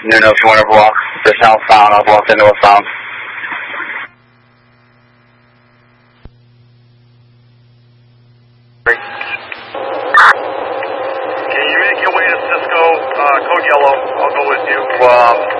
Let me know if you want to block the southbound. I'll block the northbound. Okay, you make your way to Cisco, code yellow. I'll go with you.